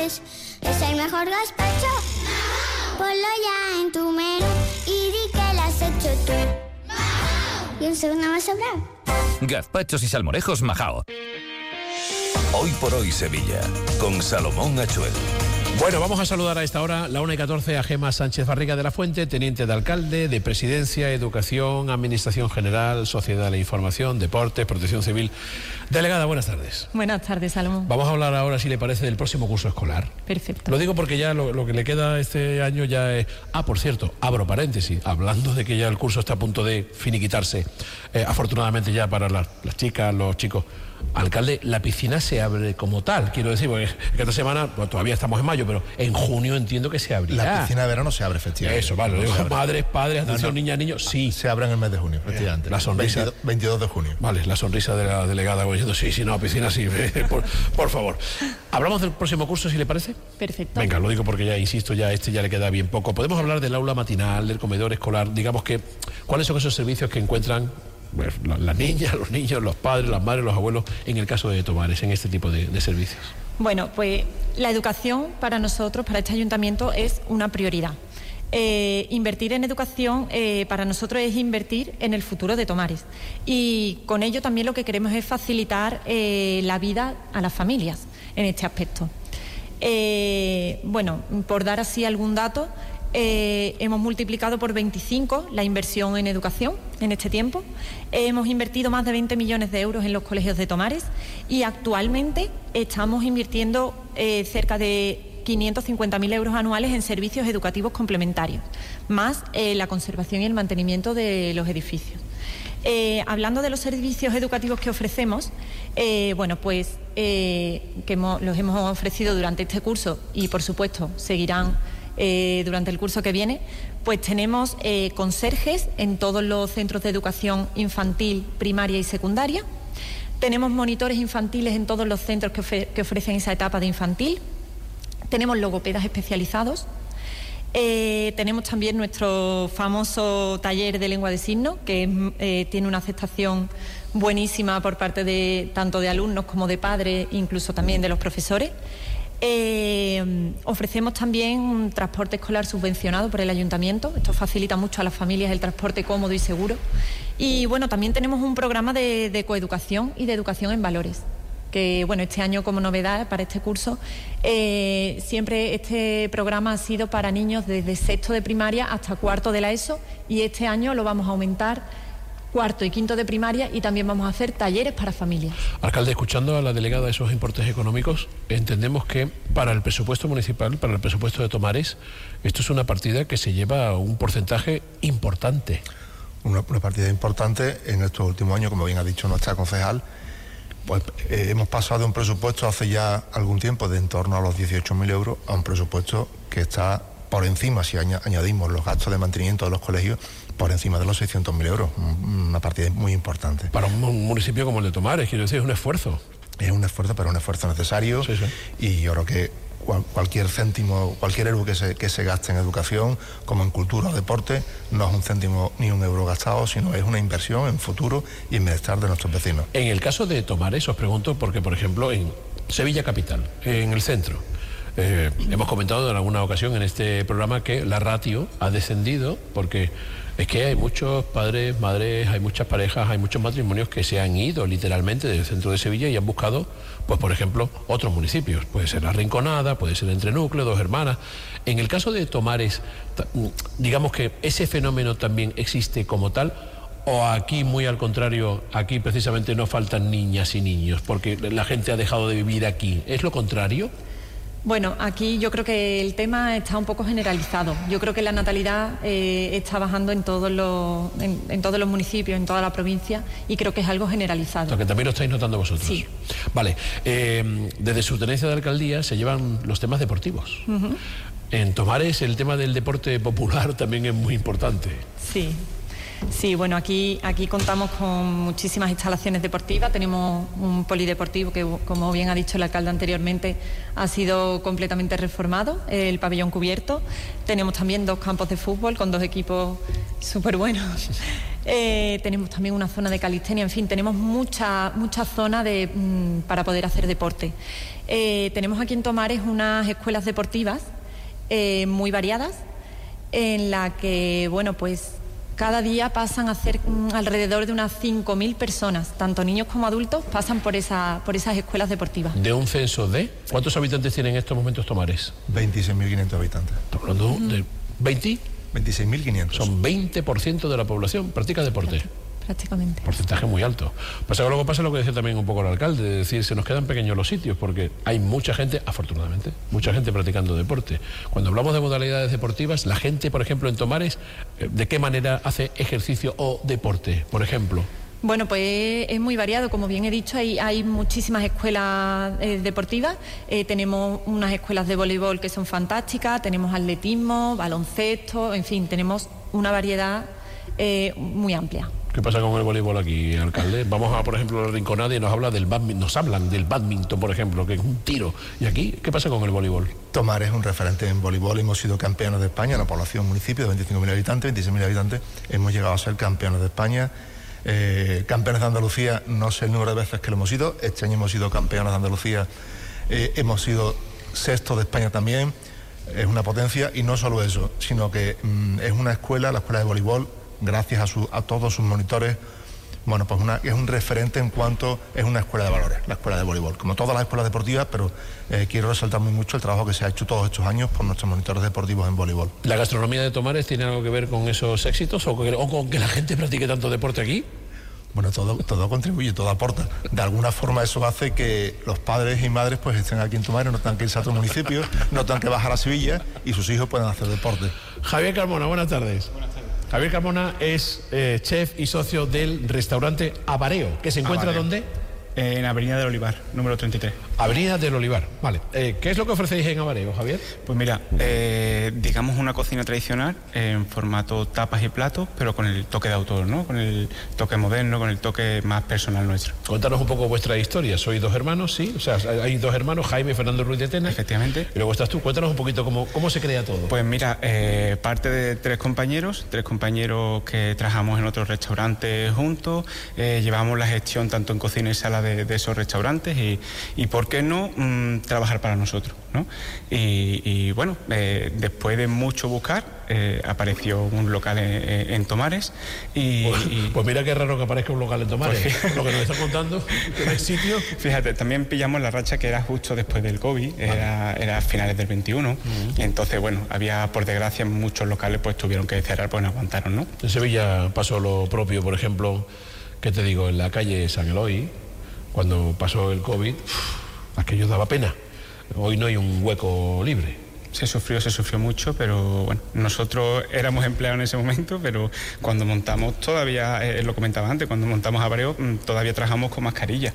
Tomares es el mejor gazpacho. Ponlo ya en tu menú y di que lo has hecho tú. Y un segundo me ha sobrado. Gazpachos y salmorejos Majao. Hoy por hoy Sevilla, con Salomón Achuel. Bueno, vamos a saludar a esta hora, la 1:14, a Gemma Sánchez Barriga de la Fuente, teniente de alcalde de Presidencia, Educación, Administración General, Sociedad de la Información, Deportes, Protección Civil. Delegada, buenas tardes. Buenas tardes, Salomón. Vamos a hablar ahora, si le parece, del próximo curso escolar. Perfecto. Lo digo porque ya lo que le queda este año ya es... por cierto, abro paréntesis, hablando de que ya el curso está a punto de finiquitarse, afortunadamente ya para las chicas, los chicos. Alcalde, la piscina se abre como tal, quiero decir, porque esta semana, pues, todavía estamos en mayo, pero en junio entiendo que se abrirá. La piscina de verano se abre, efectivamente. Eso, vale, digo, madres, padres, atención, niñas, niños, sí. Se abre en el mes de junio, efectivamente. La sonrisa. 22 de junio. Vale, la sonrisa de la delegada diciendo, sí, no, piscina sí, por favor. ¿Hablamos del próximo curso, si le parece? Perfecto. Venga, lo digo porque ya, insisto, ya le queda bien poco. Podemos hablar del aula matinal, del comedor escolar, digamos que, ¿cuáles son esos servicios que encuentran las niñas, los niños, los padres, las madres, los abuelos, en el caso de Tomares, en este tipo de servicios? Bueno, pues la educación para nosotros, para este ayuntamiento, es una prioridad. Invertir en educación para nosotros es invertir en el futuro de Tomares, y con ello también lo que queremos es facilitar la vida a las familias en este aspecto. Bueno, por dar así algún dato, hemos multiplicado por 25 la inversión en educación en este tiempo. Hemos invertido más de 20 millones de euros en los colegios de Tomares y actualmente estamos invirtiendo cerca de 550.000 euros anuales en servicios educativos complementarios, más la conservación y el mantenimiento de los edificios. Hablando de los servicios educativos que ofrecemos, bueno, pues los hemos ofrecido durante este curso y, por supuesto, seguirán durante el curso que viene. Pues tenemos conserjes en todos los centros de educación infantil, primaria y secundaria. Tenemos monitores infantiles en todos los centros que ofrecen esa etapa de infantil. Tenemos logopedas especializados. Tenemos también nuestro famoso taller de lengua de signos, que tiene una aceptación buenísima por parte tanto de alumnos como de padres, incluso también de los profesores. Ofrecemos también un transporte escolar subvencionado por el ayuntamiento. Esto facilita mucho a las familias el transporte cómodo y seguro. Y bueno, también tenemos un programa de coeducación y de educación en valores, que bueno, este año, como novedad para este curso, siempre este programa ha sido para niños desde sexto de primaria hasta cuarto de la ESO, y este año lo vamos a aumentar cuarto y quinto de primaria, y también vamos a hacer talleres para familias. Alcalde, escuchando a la delegada de esos importes económicos, entendemos que para el presupuesto municipal, para el presupuesto de Tomares, esto es una partida que se lleva un porcentaje importante. Una partida importante en estos últimos años, como bien ha dicho nuestra concejal. Pues hemos pasado de un presupuesto hace ya algún tiempo de en torno a los 18.000 euros a un presupuesto que está por encima, si añadimos los gastos de mantenimiento de los colegios, por encima de los 600.000 euros, una partida muy importante. Para un municipio como el de Tomares, quiero decir, es un esfuerzo. Es un esfuerzo, pero un esfuerzo necesario, sí. Y yo creo que cualquier céntimo, cualquier euro que se gaste en educación, como en cultura o deporte, no es un céntimo ni un euro gastado, sino es una inversión en futuro y en bienestar de nuestros vecinos. En el caso de Tomares, os pregunto, porque por ejemplo en Sevilla Capital, en el centro, hemos comentado en alguna ocasión en este programa que la ratio ha descendido, porque es que hay muchos padres, madres, hay muchas parejas, hay muchos matrimonios que se han ido literalmente del centro de Sevilla y han buscado, pues por ejemplo, otros municipios. Puede ser La Rinconada, puede ser Entrenúcleo, Dos Hermanas. En el caso de Tomares, digamos que ese fenómeno también existe como tal, o aquí, muy al contrario, aquí precisamente no faltan niñas y niños, porque la gente ha dejado de vivir aquí. ¿Es lo contrario? Bueno, aquí yo creo que el tema está un poco generalizado. Yo creo que la natalidad está bajando en todos los municipios, en toda la provincia, y creo que es algo generalizado. O sea, que también lo estáis notando vosotros. Sí. Vale. Desde su tenencia de alcaldía se llevan los temas deportivos. Uh-huh. En Tomares el tema del deporte popular también es muy importante. Sí. Sí, bueno, aquí contamos con muchísimas instalaciones deportivas. Tenemos un polideportivo que, como bien ha dicho el alcalde anteriormente, ha sido completamente reformado, el pabellón cubierto. Tenemos también 2 campos de fútbol con 2 equipos súper buenos. Tenemos también una zona de calistenia, en fin, tenemos mucha zona para poder hacer deporte. Tenemos aquí en Tomares unas escuelas deportivas muy variadas, en la que, bueno, pues cada día pasan a hacer alrededor de unas 5.000 personas, tanto niños como adultos, pasan por esas escuelas deportivas. De un censo de... ¿Cuántos habitantes tienen en estos momentos Tomares? 26.500 habitantes. Estamos hablando de 20... 26.500. Son 20% de la población practica deporte. Prácticamente. Porcentaje muy alto. Pasa que luego pasa lo que decía también un poco el alcalde, es decir, se nos quedan pequeños los sitios porque hay mucha gente, afortunadamente, mucha gente practicando deporte. Cuando hablamos de modalidades deportivas, la gente, por ejemplo, en Tomares, ¿de qué manera hace ejercicio o deporte, por ejemplo? Bueno, pues es muy variado, como bien he dicho, hay muchísimas escuelas deportivas, tenemos unas escuelas de voleibol que son fantásticas, tenemos atletismo, baloncesto, en fin, tenemos una variedad muy amplia. ¿Qué pasa con el voleibol aquí, alcalde? Vamos a, por ejemplo, a la Rinconada y nos hablan del badminton, por ejemplo, que es un tiro. ¿Y aquí qué pasa con el voleibol? Tomares es un referente en voleibol, hemos sido campeones de España, una población municipio de 25.000 habitantes, 26.000 habitantes, hemos llegado a ser campeones de España. Campeones de Andalucía, no sé el número de veces que lo hemos sido, este año hemos sido campeones de Andalucía, hemos sido sexto de España también, es una potencia, y no solo eso, sino que es una escuela, la escuela de voleibol, gracias a todos sus monitores, bueno, pues es un referente en cuanto es una escuela de valores, la escuela de voleibol, como todas las escuelas deportivas, pero quiero resaltar muy mucho el trabajo que se ha hecho todos estos años por nuestros monitores deportivos en voleibol. ¿La gastronomía de Tomares tiene algo que ver con esos éxitos o con que la gente practique tanto deporte aquí? Bueno, todo contribuye, todo aporta. De alguna forma eso hace que los padres y madres pues estén aquí en Tomares, no tengan que irse a otros municipios, no tengan que bajar a Sevilla y sus hijos puedan hacer deporte. Javier Carmona, buenas tardes. Buenas tardes. Javier Carmona es chef y socio del restaurante Avareo, que se encuentra ¿dónde? En Avenida del Olivar, número 33. Avenida del Olivar, vale. ¿Qué es lo que ofrecéis en Avareo, Javier? Pues mira, digamos una cocina tradicional en formato tapas y platos, pero con el toque de autor, ¿no? Con el toque moderno, con el toque más personal nuestro. Cuéntanos un poco vuestra historia. Sois dos hermanos, ¿sí? O sea, hay dos hermanos, Jaime y Fernando Ruiz de Tena. Efectivamente. Y luego estás tú. Cuéntanos un poquito cómo se crea todo. Pues mira, parte de tres compañeros que trabajamos en otros restaurantes juntos, llevamos la gestión tanto en cocina y sala de esos restaurantes y ¿por qué no trabajar para nosotros, ¿no? Y bueno, después de mucho buscar, apareció un local en Tomares pues mira qué raro que aparezca un local en Tomares, pues, lo que nos está contando, que no hay sitio. Fíjate, también pillamos la racha que era justo después del COVID, era a finales del 21, y entonces bueno, había por desgracia muchos locales pues tuvieron que cerrar, pues no aguantaron, ¿no? En Sevilla pasó lo propio, por ejemplo, ¿qué te digo? En la calle San Eloy, cuando pasó el COVID, aquello daba pena. Hoy no hay un hueco libre. Se sufrió mucho, pero bueno, nosotros éramos empleados en ese momento, pero cuando montamos todavía, lo comentaba antes, cuando montamos Avareo todavía trabajamos con mascarilla.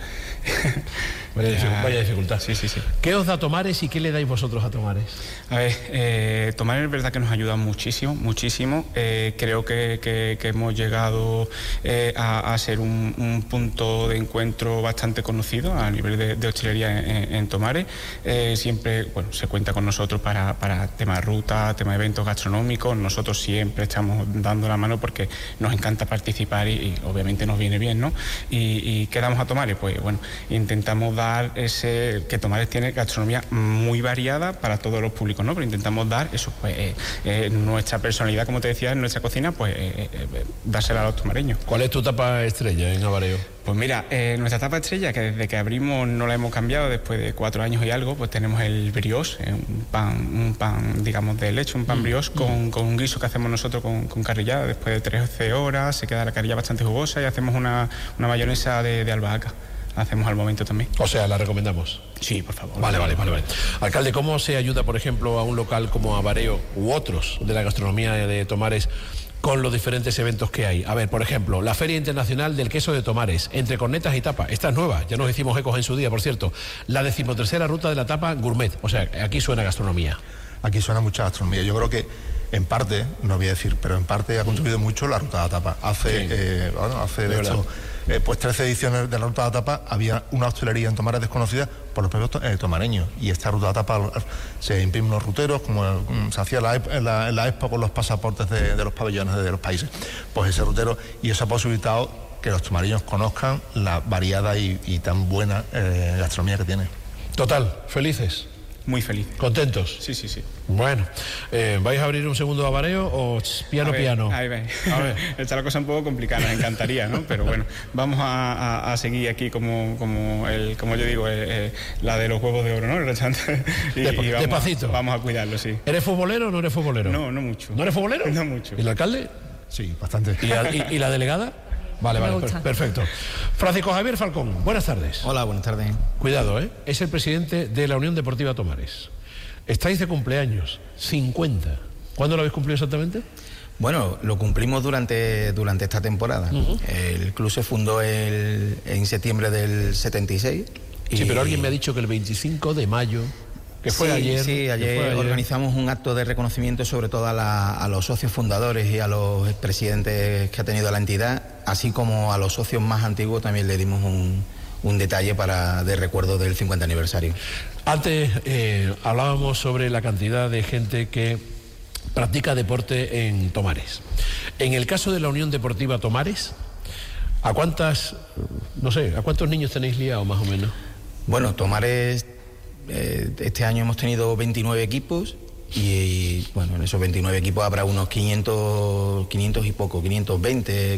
Vaya dificultad. Sí. ¿Qué os da Tomares y qué le dais vosotros a Tomares? A ver, Tomares es verdad que nos ayuda muchísimo. Creo que hemos llegado a ser un punto de encuentro bastante conocido a nivel de hostelería en Tomares. Siempre, bueno, se cuenta con nosotros para tema ruta, tema de eventos gastronómicos. Nosotros siempre estamos dando la mano porque nos encanta participar y obviamente nos viene bien, ¿no? ¿Y qué damos a Tomares? Pues bueno, intentamos dar que Tomares tiene gastronomía muy variada para todos los públicos, ¿no? Pero intentamos dar eso, pues nuestra personalidad, como te decía, en nuestra cocina, pues dársela a los tomareños. ¿Cuál es tu tapa estrella en Avareo? Pues mira, nuestra tapa estrella, que desde que abrimos no la hemos cambiado, después de 4 años y algo, pues tenemos el brioche, un pan, digamos, de leche, un pan brioche con un guiso que hacemos nosotros con carrillada. Después de 13 horas se queda la carrilla bastante jugosa y hacemos una mayonesa de albahaca. Hacemos al momento también. O sea, ¿la recomendamos? Sí, por favor. Vale. Alcalde, ¿cómo se ayuda, por ejemplo, a un local como Avareo u otros de la gastronomía de Tomares con los diferentes eventos que hay? A ver, por ejemplo, la Feria Internacional del Queso de Tomares, entre cornetas y tapa. Esta es nueva, ya nos hicimos ecos en su día, por cierto. La 13ª ruta de la tapa gourmet. O sea, aquí suena gastronomía. Aquí suena mucha gastronomía. Yo creo que en parte, no voy a decir, pero en parte ha contribuido mucho la ruta de la tapa. Hace de hecho, pues 13 ediciones de la ruta de la tapa, había una hostelería en Tomares desconocida por los propios tomareños. Y esta ruta tapa se imprimen los ruteros, como se hacía en la Expo con los pasaportes de los pabellones de los países. Pues ese rutero, y eso ha posibilitado que los tomareños conozcan la variada y tan buena gastronomía que tiene. Total, felices. Muy feliz. ¿Contentos? Sí, sí, sí. Bueno, ¿vais a abrir un segundo avareo o piano? Ahí va. A ver. Está la cosa un poco complicada, nos encantaría, ¿no? Pero bueno, vamos a seguir aquí como yo digo, la de los huevos de oro, ¿no? El restaurante. Despacito. Vamos a cuidarlo, sí. ¿Eres futbolero o no eres futbolero? No, no mucho. ¿No eres futbolero? No mucho. ¿Y el alcalde? Sí, bastante. ¿Y la delegada? Vale, perfecto. Francisco Javier Falcón, buenas tardes. Hola, buenas tardes. Cuidado, es el presidente de la Unión Deportiva Tomares. Estáis de cumpleaños, 50. ¿Cuándo lo habéis cumplido exactamente? Bueno, lo cumplimos durante esta temporada. El club se fundó en septiembre del 76. Sí, pero alguien me ha dicho que el 25 de mayo... Que fue ayer. Sí, ayer organizamos un acto de reconocimiento sobre todo a los socios fundadores y a los expresidentes que ha tenido la entidad, así como a los socios más antiguos también le dimos un detalle de recuerdo del 50 aniversario. Antes hablábamos sobre la cantidad de gente que practica deporte en Tomares. En el caso de la Unión Deportiva Tomares, ¿a cuántos niños tenéis liados más o menos? Bueno, Tomares... este año hemos tenido 29 equipos y bueno, en esos 29 equipos habrá unos 500 y poco, 520,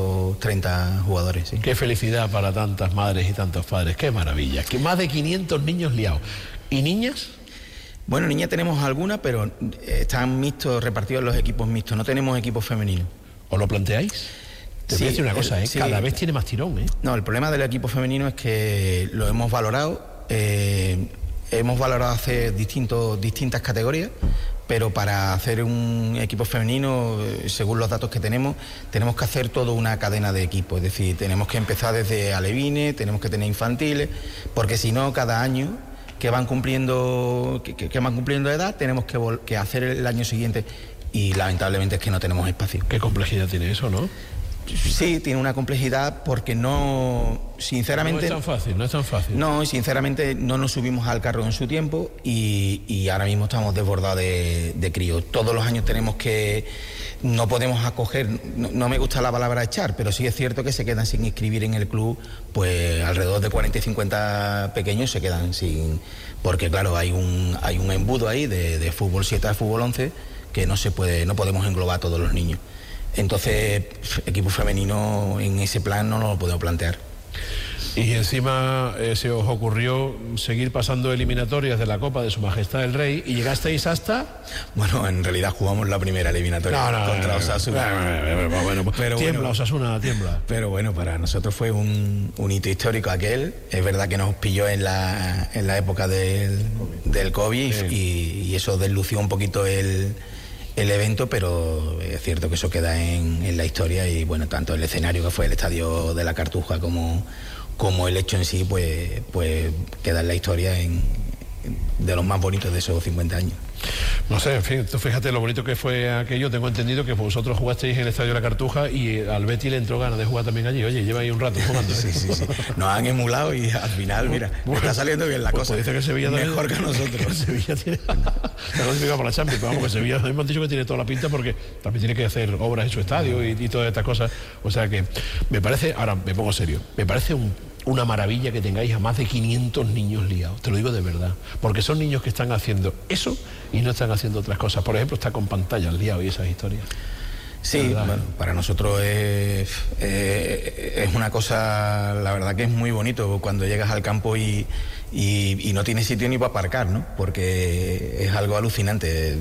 530 jugadores. ¿Sí? Qué felicidad para tantas madres y tantos padres, qué maravilla, que más de 500 niños liados. ¿Y niñas? Bueno, niñas tenemos algunas, pero están mixtos, repartidos en los equipos mixtos, no tenemos equipos femeninos. ¿Os lo planteáis? Te voy a decir una cosa, sí, cada vez tiene más tirón. No, el problema del equipo femenino es que lo hemos valorado. Hemos valorado hacer distintas categorías, pero para hacer un equipo femenino, según los datos que tenemos que hacer toda una cadena de equipos. Es decir, tenemos que empezar desde alevines, tenemos que tener infantiles, porque si no, cada año que van cumpliendo edad, tenemos que hacer el año siguiente, y lamentablemente es que no tenemos espacio. Qué complejidad tiene eso, ¿no? Sí, tiene una complejidad porque sinceramente... No es tan fácil. No, y sinceramente no nos subimos al carro en su tiempo y ahora mismo estamos desbordados de críos. Todos los años no podemos acoger, no me gusta la palabra echar, pero sí es cierto que se quedan sin inscribir en el club, pues alrededor de 40 y 50 pequeños se quedan sin... Porque claro, hay un embudo ahí de fútbol 7 a fútbol 11 que no podemos englobar a todos los niños. Entonces, equipo femenino en ese plan no nos lo podemos plantear. Y encima se os ocurrió seguir pasando eliminatorias de la Copa de Su Majestad el Rey y llegasteis hasta... Bueno, en realidad jugamos la primera eliminatoria contra Osasuna. Pero tiembla, Osasuna, tiembla. Pero bueno, para nosotros fue un hito histórico aquel. Es verdad que nos pilló en la época del COVID y eso deslució un poquito el evento, pero es cierto que eso queda en la historia y bueno, tanto el escenario que fue el estadio de la Cartuja como el hecho en sí, pues queda en la historia de los más bonitos de esos 50 años. No sé, en fin, tú fíjate lo bonito que fue aquello. Tengo entendido que vosotros jugasteis en el estadio de la Cartuja y al Betis le entró ganas de jugar también allí. Oye, lleva ahí un rato jugando. Sí. Nos han emulado y al final, mira, está saliendo bien la cosa. Dice que Sevilla mejor que nosotros. Sevilla tiene... Se ha clasificado para la Champions, pero vamos, que Sevilla me han dicho que tiene toda la pinta porque también tiene que hacer obras en su estadio y todas estas cosas. O sea que me parece, ahora me pongo serio, me parece una maravilla que tengáis a más de 500 niños liados, te lo digo de verdad, porque son niños que están haciendo eso y no están haciendo otras cosas. Por ejemplo, está con pantallas liados y esas historias. Sí, bueno, para nosotros es una cosa, la verdad que es muy bonito cuando llegas al campo y no tienes sitio ni para aparcar, ¿no? Porque es algo alucinante.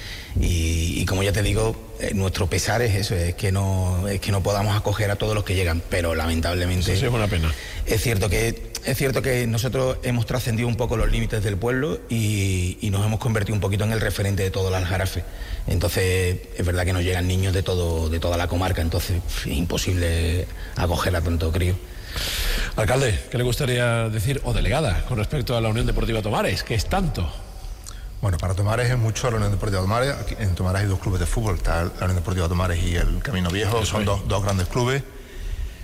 Y como ya te digo, nuestro pesar es eso, es que no podamos acoger a todos los que llegan, pero lamentablemente... Eso sí es una pena. Es cierto que nosotros hemos trascendido un poco los límites del pueblo y nos hemos convertido un poquito en el referente de todo el Aljarafe. Entonces, es verdad que nos llegan niños de toda la comarca, entonces es imposible acoger a tanto crío. Alcalde, ¿qué le gustaría decir, o delegada, con respecto a la Unión Deportiva Tomares, que es tanto? Bueno, para Tomares es mucho la Unión Deportiva Tomares. Aquí en Tomares hay dos clubes de fútbol, está la Unión Deportiva Tomares y el Camino Viejo. Son dos grandes clubes.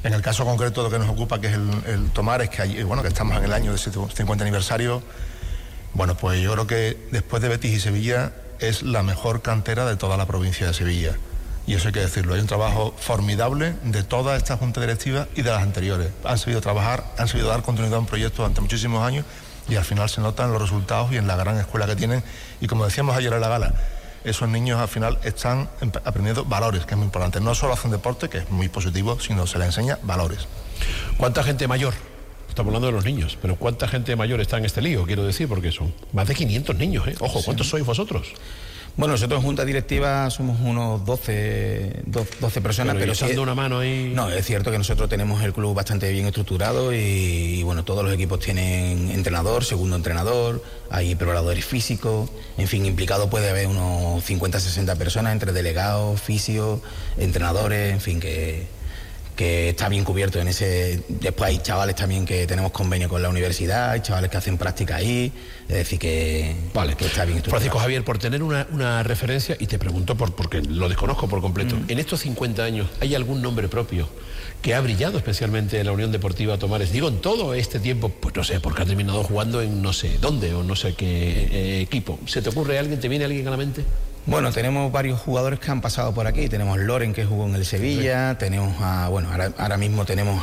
En el caso concreto de lo que nos ocupa, que es el Tomares, que estamos en el año de 50 aniversario, bueno, pues yo creo que después de Betis y Sevilla es la mejor cantera de toda la provincia de Sevilla. Y eso hay que decirlo, hay un trabajo formidable de toda esta junta directiva y de las anteriores. Han sabido trabajar, han sabido dar continuidad a un proyecto durante muchísimos años y al final se notan los resultados y en la gran escuela que tienen. Y como decíamos ayer en la gala, esos niños al final están aprendiendo valores, que es muy importante. No solo hacen deporte, que es muy positivo, sino se les enseña valores. ¿Cuánta gente mayor? Estamos hablando de los niños, pero ¿cuánta gente mayor está en este lío? Quiero decir, porque son más de 500 niños, ¿eh? Ojo, ¿cuántos sois vosotros? Bueno, nosotros en Junta Directiva somos unos 12 personas, pero echando una mano ahí... No, es cierto que nosotros tenemos el club bastante bien estructurado y bueno, todos los equipos tienen entrenador, segundo entrenador, hay preparadores físicos, en fin, implicado puede haber unos 50, 60 personas entre delegados, fisios, entrenadores, en fin, que está bien cubierto en ese. Después hay chavales también que tenemos convenio con la universidad, hay chavales que hacen práctica ahí, es decir que, vale, que está bien estructurado. Francisco Javier, por tener una referencia, y te pregunto porque lo desconozco por completo, en estos 50 años, ¿hay algún nombre propio que ha brillado especialmente en la Unión Deportiva Tomares? Digo, en todo este tiempo, pues no sé, porque ha terminado jugando en no sé dónde o no sé qué equipo. ¿Se te ocurre alguien, te viene alguien a la mente? Bueno, tenemos varios jugadores que han pasado por aquí. Tenemos Loren, que jugó en el Sevilla, sí. Tenemos ahora mismo tenemos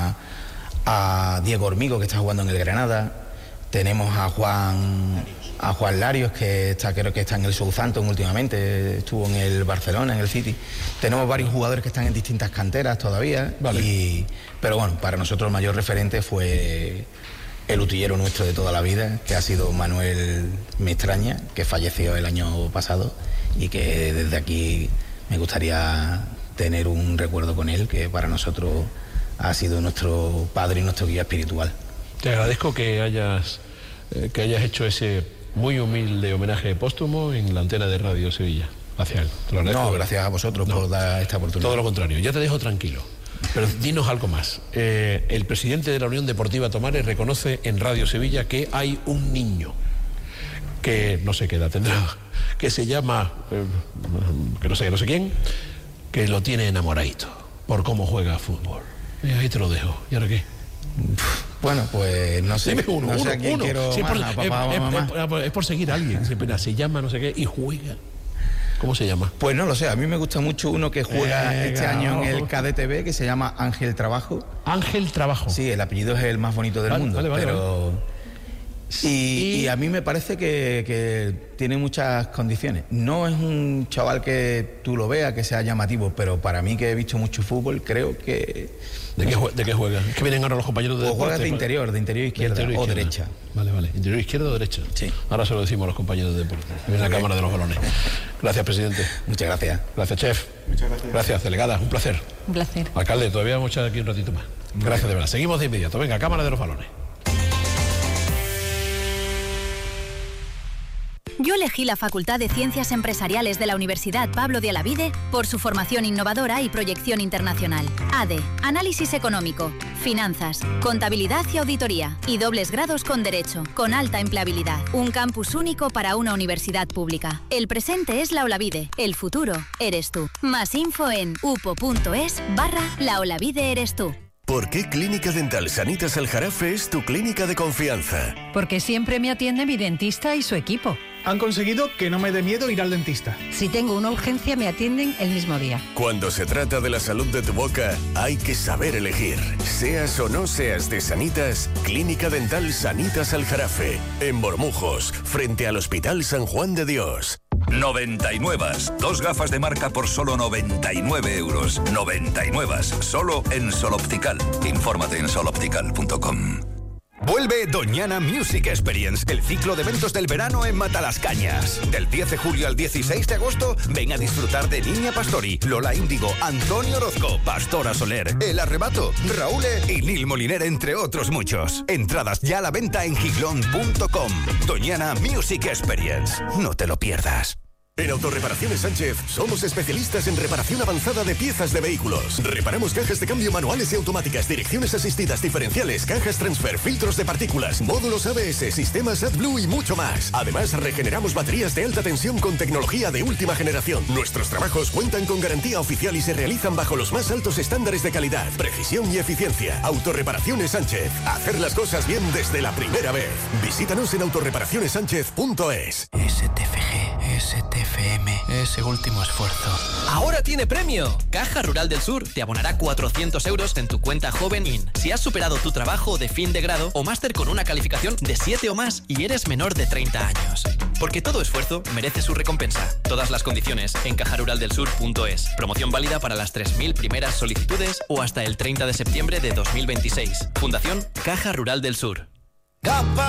a Diego Hormigo, que está jugando en el Granada. Tenemos a Juan Larios, que creo que está en el Southampton últimamente, estuvo en el Barcelona, en el City. Tenemos varios jugadores que están en distintas canteras todavía, vale. Pero bueno, para nosotros el mayor referente fue el utillero nuestro de toda la vida, que ha sido Manuel Mestraña, que falleció el año pasado y que desde aquí me gustaría tener un recuerdo con él, que para nosotros ha sido nuestro padre y nuestro guía espiritual. Te agradezco que hayas hecho ese muy humilde homenaje póstumo en la antena de Radio Sevilla. Hacia él. Te lo agradezco. No, gracias a vosotros por dar esta oportunidad. Todo lo contrario, ya te dejo tranquilo. Pero dinos algo más. El presidente de la Unión Deportiva Tomares reconoce en Radio Sevilla que hay un niño que no sé qué edad tendrá, que se llama, que no sé quién, que lo tiene enamoradito por cómo juega fútbol. Ahí te lo dejo. ¿Y ahora qué? Bueno, pues no sé. Uno, no sé a quién quiero sí, más, papá o mamá. Es por seguir a alguien. Se llama no sé qué y juega. ¿Cómo se llama? Pues no lo sé, a mí me gusta mucho uno que juega este año en el KDTV, que se llama Ángel Trabajo. Ángel Trabajo. Sí, el apellido es el más bonito del mundo. Vale. Y a mí me parece que tiene muchas condiciones. No es un chaval que tú lo veas, que sea llamativo, pero para mí, que he visto mucho fútbol, creo que... ¿De qué juega? Es que vienen ahora los compañeros de deporte. O juega de interior izquierda o derecha. Vale. Interior izquierda o derecha. Sí. Ahora se lo decimos a los compañeros de deporte. En la Cámara de los Balones. Gracias, presidente. Muchas gracias. Gracias, chef. Muchas gracias. Gracias, delegada. Un placer. Un placer. Alcalde, todavía vamos a echar aquí un ratito más. Gracias, de verdad. Seguimos de inmediato. Venga, Cámara de los Balones. Yo elegí la Facultad de Ciencias Empresariales de la Universidad Pablo de Olavide por su formación innovadora y proyección internacional. ADE, Análisis Económico, Finanzas, Contabilidad y Auditoría, y dobles grados con Derecho, con alta empleabilidad. Un campus único para una universidad pública. El presente es la Olavide, el futuro eres tú. Más info en upo.es/La Olavide eres tú. ¿Por qué Clínica Dental Sanitas Aljarafe es tu clínica de confianza? Porque siempre me atiende mi dentista y su equipo. Han conseguido que no me dé miedo ir al dentista. Si tengo una urgencia, me atienden el mismo día. Cuando se trata de la salud de tu boca, hay que saber elegir. Seas o no seas de Sanitas, Clínica Dental Sanitas Aljarafe, en Bormujos, frente al Hospital San Juan de Dios. 99. 2 gafas de marca por solo 99 euros. 99. Solo en Sol Optical. Infórmate en soloptical.com. Vuelve Doñana Music Experience, el ciclo de eventos del verano en Matalascañas. Del 10 de julio al 16 de agosto, ven a disfrutar de Niña Pastori, Lola Índigo, Antonio Orozco, Pastora Soler, El Arrebato, Raúl y Nil Moliner, entre otros muchos. Entradas ya a la venta en giglón.com. Doñana Music Experience. No te lo pierdas. En Autorreparaciones Sánchez somos especialistas en reparación avanzada de piezas de vehículos. Reparamos cajas de cambio manuales y automáticas, direcciones asistidas, diferenciales, cajas transfer, filtros de partículas, módulos ABS, sistemas AdBlue y mucho más. Además, regeneramos baterías de alta tensión con tecnología de última generación. Nuestros trabajos cuentan con garantía oficial y se realizan bajo los más altos estándares de calidad, precisión y eficiencia. Autorreparaciones Sánchez. Hacer las cosas bien desde la primera vez. Visítanos en autorreparacionessánchez.es. STFG, STFM, ese último esfuerzo. ¡Ahora tiene premio! Caja Rural del Sur te abonará 400 euros en tu cuenta Joven In. Si has superado tu trabajo de fin de grado o máster con una calificación de 7 o más y eres menor de 30 años. Porque todo esfuerzo merece su recompensa. Todas las condiciones en cajaruraldelsur.es. Promoción válida para las 3.000 primeras solicitudes o hasta el 30 de septiembre de 2026. Fundación Caja Rural del Sur.